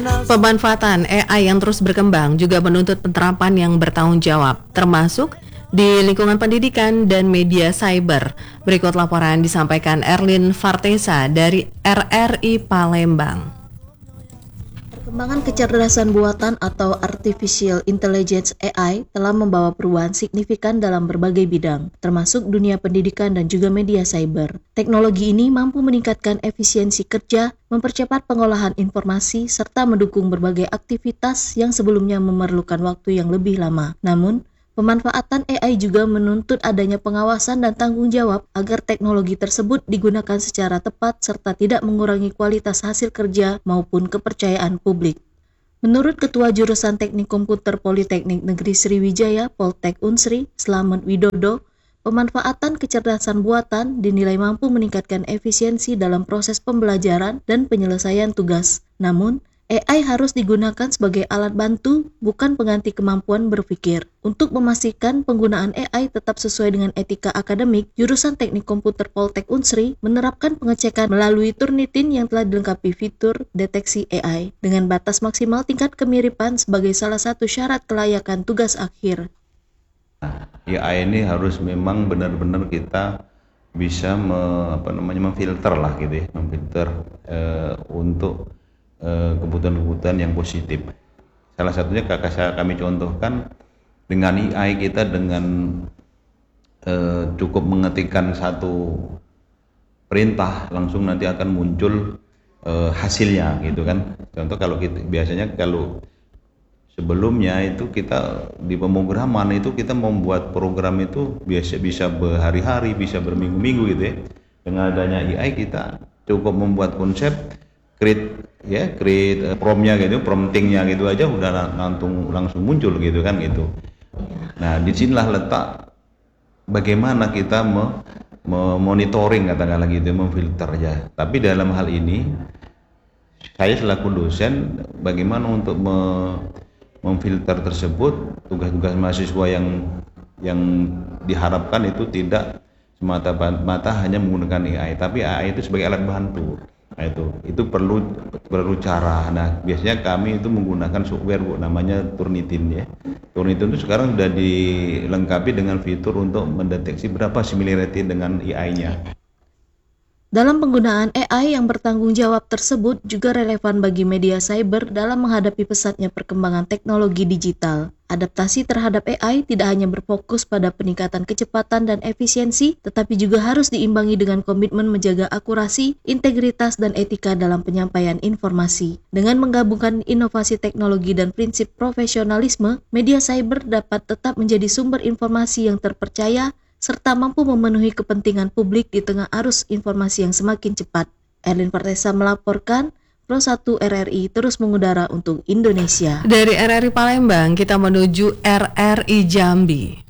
Pemanfaatan AI yang terus berkembang juga menuntut penerapan yang bertanggung jawab, termasuk di lingkungan pendidikan dan media cyber. Berikut laporan disampaikan Erlin Fartesa dari RRI Palembang. Perkembangan kecerdasan buatan atau Artificial Intelligence AI telah membawa perubahan signifikan dalam berbagai bidang, termasuk dunia pendidikan dan juga media cyber. Teknologi ini mampu meningkatkan efisiensi kerja, mempercepat pengolahan informasi, serta mendukung berbagai aktivitas yang sebelumnya memerlukan waktu yang lebih lama. Namun, pemanfaatan AI juga menuntut adanya pengawasan dan tanggung jawab agar teknologi tersebut digunakan secara tepat serta tidak mengurangi kualitas hasil kerja maupun kepercayaan publik. Menurut Ketua Jurusan Teknik Komputer Politeknik Negeri Sriwijaya, Poltek Unsri, Slamet Widodo, pemanfaatan kecerdasan buatan dinilai mampu meningkatkan efisiensi dalam proses pembelajaran dan penyelesaian tugas. Namun, AI harus digunakan sebagai alat bantu, bukan pengganti kemampuan berpikir. Untuk memastikan penggunaan AI tetap sesuai dengan etika akademik, jurusan Teknik Komputer Poltek Unsri menerapkan pengecekan melalui Turnitin yang telah dilengkapi fitur deteksi AI, dengan batas maksimal tingkat kemiripan sebagai salah satu syarat kelayakan tugas akhir. AI ini harus memang benar-benar kita bisa memfilter lah gitu ya, memfilter untuk kebutuhan-kebutuhan yang positif. Salah satunya kami contohkan dengan AI kita dengan cukup mengetikkan satu perintah langsung nanti akan muncul hasilnya gitu kan. Contoh kalau biasanya kalau sebelumnya itu kita di pemrograman itu kita membuat program itu bisa berhari-hari, bisa berminggu-minggu gitu ya. Dengan adanya AI kita cukup membuat konsep, create prompt-nya gitu, promptingnya gitu aja udah langsung muncul gitu kan gitu. Nah, disinilah letak bagaimana kita monitoring katakanlah gitu, memfilter ya. Tapi dalam hal ini saya selaku dosen bagaimana untuk memfilter tersebut, tugas-tugas mahasiswa yang diharapkan itu tidak semata-mata hanya menggunakan AI, tapi AI itu sebagai alat bantu. Nah, itu perlu cara. Nah, biasanya kami itu menggunakan software namanya Turnitin ya. Turnitin itu sekarang sudah dilengkapi dengan fitur untuk mendeteksi berapa similarity dengan AI-nya. Dalam penggunaan AI yang bertanggung jawab tersebut juga relevan bagi media cyber dalam menghadapi pesatnya perkembangan teknologi digital. Adaptasi terhadap AI tidak hanya berfokus pada peningkatan kecepatan dan efisiensi, tetapi juga harus diimbangi dengan komitmen menjaga akurasi, integritas, dan etika dalam penyampaian informasi. Dengan menggabungkan inovasi teknologi dan prinsip profesionalisme, media cyber dapat tetap menjadi sumber informasi yang terpercaya, serta mampu memenuhi kepentingan publik di tengah arus informasi yang semakin cepat. Erlin Fartesa melaporkan, Pro 1 RRI terus mengudara untuk Indonesia. Dari RRI Palembang, kita menuju RRI Jambi.